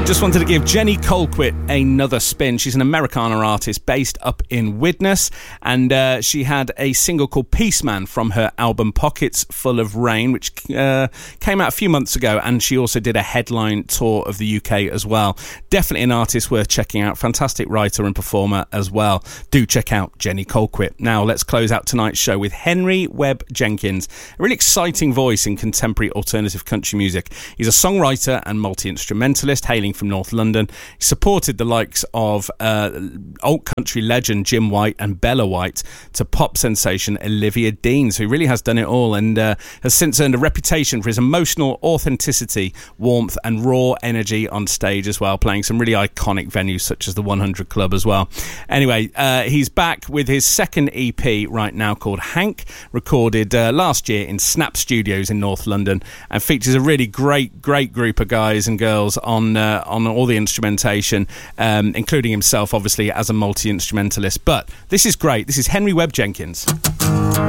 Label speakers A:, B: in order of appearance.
A: Just wanted to give Jenny Colquitt another spin. She's an Americana artist based up in Widnes, and she had a single called Peace Man from her album Pockets Full of Rain, which came out a few months ago, and she also did a headline tour of the UK as well. Definitely an artist worth checking out. Fantastic writer and performer as well. Do check out Jenny Colquitt. Now let's close out tonight's show with Henry Webb Jenkins, a really exciting voice in contemporary alternative country music. He's a songwriter and multi-instrumentalist hailing from North London. He supported the likes of alt country legend Jim White and Bella White to pop sensation Olivia Dean. So he really has done it all, and has since earned a reputation for his emotional authenticity, warmth and raw energy on stage as well, playing some really iconic venues such as the 100 Club as well. Anyway, he's back with his second EP right now called Hank, recorded last year in Snap Studios in North London, and features a really great group of guys and girls on all the instrumentation, including himself obviously as a multi-instrumentalist. But this is great. This is Henry Webb Jenkins.